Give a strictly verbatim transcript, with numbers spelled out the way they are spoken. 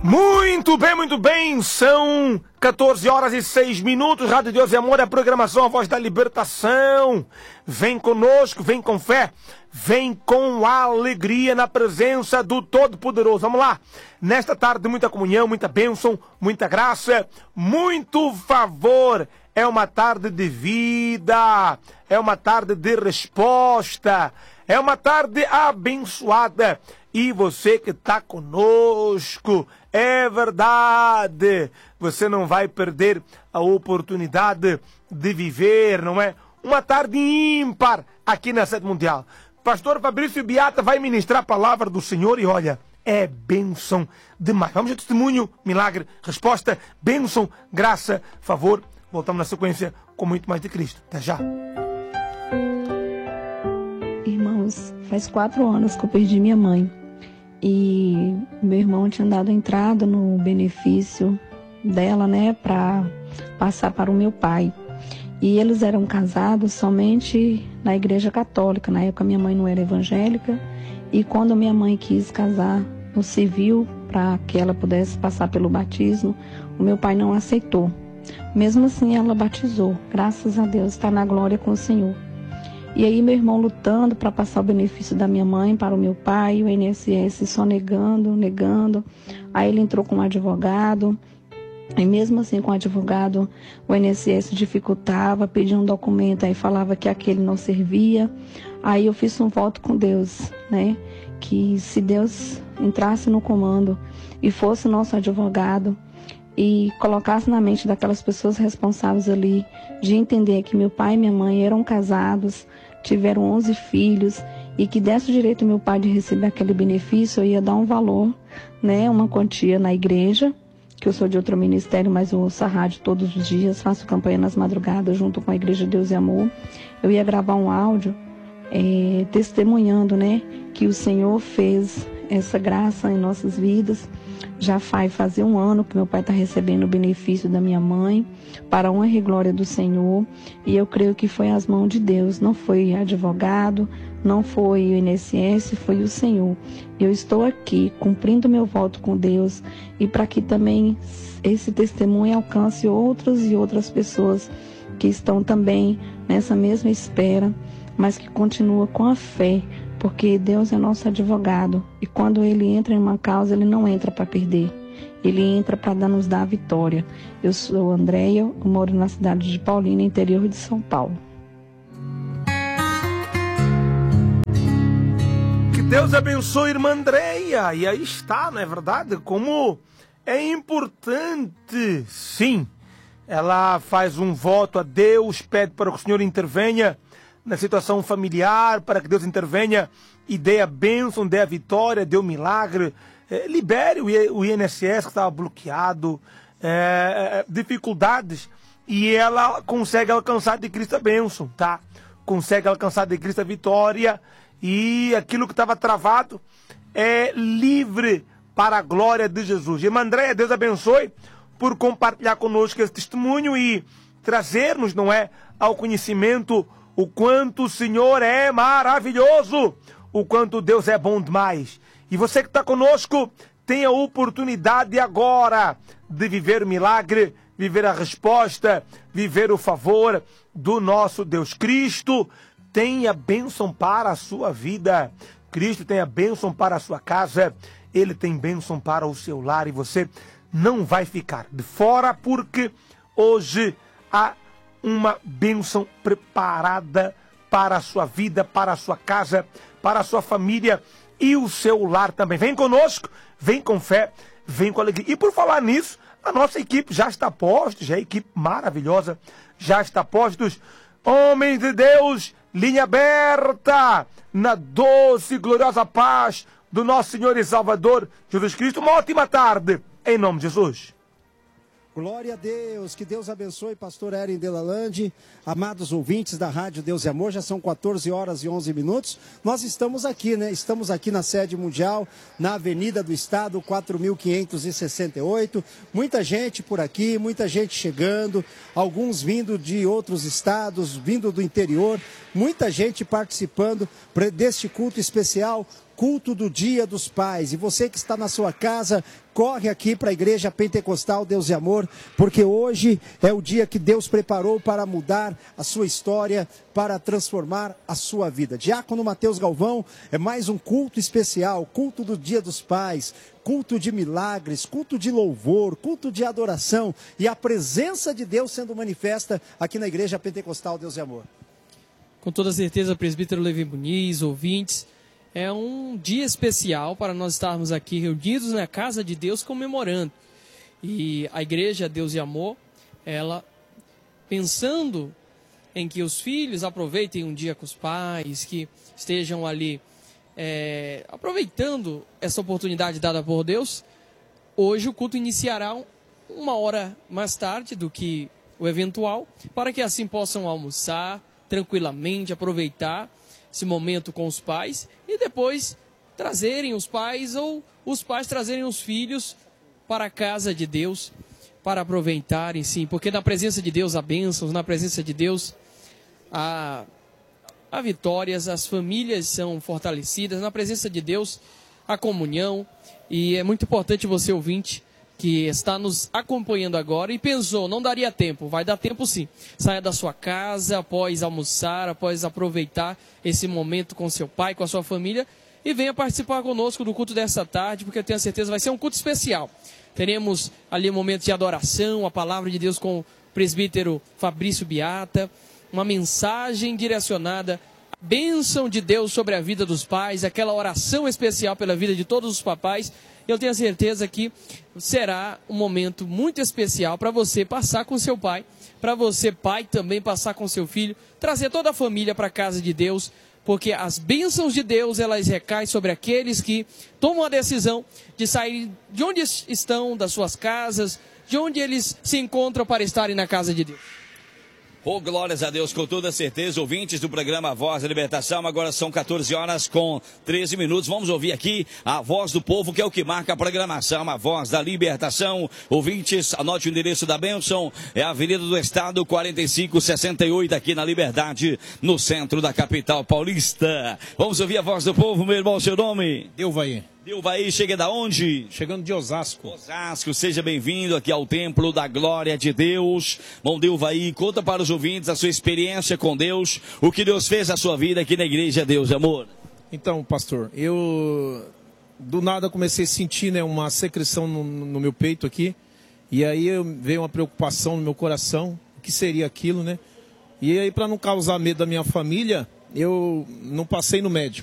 Muito bem, muito bem, são quatorze horas e seis minutos, Rádio Deus e Amor, a programação A Voz da Libertação. Vem conosco, vem com fé, vem com alegria na presença do Todo-Poderoso. Vamos lá, nesta tarde muita comunhão, muita bênção, muita graça, muito favor. É uma tarde de vida, é uma tarde de resposta, é uma tarde abençoada. E você que está conosco, é verdade, você não vai perder a oportunidade de viver, não é? Uma tarde ímpar aqui na Sede Mundial. Pastor Fabrício Beata vai ministrar a palavra do Senhor e olha, é bênção demais. Vamos ao testemunho, milagre, resposta, bênção, graça, favor. Voltamos na sequência com muito mais de Cristo. Até já. Irmãos, faz quatro anos que eu perdi minha mãe. E meu irmão tinha dado entrada no benefício dela, né, para passar para o meu pai. E eles eram casados somente na igreja católica. Na época minha mãe não era evangélica. E quando minha mãe quis casar no civil, para que ela pudesse passar pelo batismo, o meu pai não aceitou. Mesmo assim ela batizou. Graças a Deus, está na glória com o Senhor. E aí meu irmão lutando para passar o benefício da minha mãe para o meu pai, o I N S S só negando, negando. Aí ele entrou com um advogado, e mesmo assim com o advogado, o I N S S dificultava, pedia um documento, aí falava que aquele não servia. Aí eu fiz um voto com Deus, né? Que se Deus entrasse no comando e fosse nosso advogado, e colocasse na mente daquelas pessoas responsáveis ali de entender que meu pai e minha mãe eram casados, tiveram onze filhos e que desse o direito ao meu pai de receber aquele benefício, eu ia dar um valor, né, uma quantia na igreja, que eu sou de outro ministério, mas eu ouço a rádio todos os dias, faço campanha nas madrugadas junto com a Igreja Deus e Amor. Eu ia gravar um áudio é, testemunhando, né, que o Senhor fez essa graça em nossas vidas. Já faz fazer um ano que meu pai está recebendo o benefício da minha mãe, para a honra e glória do Senhor, e eu creio que foi as mãos de Deus, não foi advogado, não foi o I N S S, foi o Senhor. Eu estou aqui cumprindo meu voto com Deus, e para que também esse testemunho alcance outras e outras pessoas que estão também nessa mesma espera, mas que continuam com a fé, porque Deus é nosso advogado, e quando Ele entra em uma causa, Ele não entra para perder, Ele entra para nos dar a vitória. Eu sou Andréia, eu moro na cidade de Paulínia, interior de São Paulo. Que Deus abençoe, irmã Andréia. E aí está, não é verdade? Como é importante, sim. Ela faz um voto a Deus, pede para que o Senhor intervenha na situação familiar, para que Deus intervenha e dê a bênção, dê a vitória, dê o milagre, é, libere o I N S S que estava bloqueado, é, dificuldades, e ela consegue alcançar de Cristo a bênção, tá? Consegue alcançar de Cristo a vitória, e aquilo que estava travado é livre para a glória de Jesus. Irmã Andréia, Deus abençoe por compartilhar conosco esse testemunho e trazer-nos, não é, ao conhecimento o quanto o Senhor é maravilhoso, o quanto Deus é bom demais. E você que está conosco, tem a oportunidade agora de viver o milagre, viver a resposta, viver o favor do nosso Deus. Cristo tem a bênção para a sua vida, Cristo tem a bênção para a sua casa, Ele tem bênção para o seu lar, e você não vai ficar de fora, porque hoje há uma bênção preparada para a sua vida, para a sua casa, para a sua família e o seu lar também. Vem conosco, vem com fé, vem com alegria. E por falar nisso, a nossa equipe já está a postos, já é equipe maravilhosa, já está a postos. Homens de Deus, linha aberta, na doce e gloriosa paz do nosso Senhor e Salvador Jesus Cristo. Uma ótima tarde, em nome de Jesus. Glória a Deus, que Deus abençoe, pastor Eren Delalande, amados ouvintes da Rádio Deus e Amor, já são quatorze horas e onze minutos, nós estamos aqui, né, estamos aqui na Sede Mundial, na Avenida do Estado, quatro mil quinhentos e sessenta e oito, muita gente por aqui, muita gente chegando, alguns vindo de outros estados, vindo do interior, muita gente participando deste culto especial culto do Dia dos Pais. E você que está na sua casa, corre aqui para a Igreja Pentecostal Deus e Amor, porque hoje é o dia que Deus preparou para mudar a sua história, para transformar a sua vida. Diácono Mateus Galvão, é mais um culto especial, culto do Dia dos Pais, culto de milagres, culto de louvor, culto de adoração e a presença de Deus sendo manifesta aqui na Igreja Pentecostal Deus e Amor. Com toda certeza, presbítero Levi Muniz, ouvintes, é um dia especial para nós estarmos aqui reunidos na casa de Deus comemorando. E a Igreja Deus e Amor, ela pensando em que os filhos aproveitem um dia com os pais, que estejam ali é, aproveitando essa oportunidade dada por Deus, hoje o culto iniciará uma hora mais tarde do que o eventual, para que assim possam almoçar tranquilamente, aproveitar esse momento com os pais e depois trazerem os pais ou os pais trazerem os filhos para a casa de Deus para aproveitarem, sim, porque na presença de Deus há bênçãos, na presença de Deus há, há vitórias, as famílias são fortalecidas, na presença de Deus há comunhão. E é muito importante você, ouvinte, que está nos acompanhando agora e pensou, não daria tempo, vai dar tempo sim. Saia da sua casa após almoçar, após aproveitar esse momento com seu pai, com a sua família e venha participar conosco do culto dessa tarde, porque eu tenho certeza que vai ser um culto especial. Teremos ali um momento de adoração, a palavra de Deus com o presbítero Fabrício Beata, uma mensagem direcionada à bênção de Deus sobre a vida dos pais, aquela oração especial pela vida de todos os papais. Eu tenho certeza que será um momento muito especial para você passar com seu pai, para você, pai, também passar com seu filho, trazer toda a família para a casa de Deus, porque as bênçãos de Deus, elas recaem sobre aqueles que tomam a decisão de sair de onde estão, das suas casas, de onde eles se encontram para estarem na casa de Deus. Oh, glórias a Deus, com toda certeza, ouvintes do programa Voz da Libertação, agora são quatorze horas com treze minutos, vamos ouvir aqui a voz do povo, que é o que marca a programação, a Voz da Libertação. Ouvintes, anote o endereço da bênção, é a Avenida do Estado, quarenta e cinco sessenta e oito, aqui na Liberdade, no centro da capital paulista. Vamos ouvir a voz do povo, meu irmão, seu nome? Delvaí. Delvaí, chega da onde? Chegando de Osasco. Osasco, seja bem-vindo aqui ao Templo da Glória de Deus. Bom, Delvaí, conta para os ouvintes a sua experiência com Deus, o que Deus fez na sua vida aqui na Igreja Deus e Amor. Então, pastor, eu do nada comecei a sentir, né, uma secreção no, no meu peito aqui, e aí veio uma preocupação no meu coração, o que seria aquilo, né? E aí, para não causar medo da minha família, eu não passei no médico.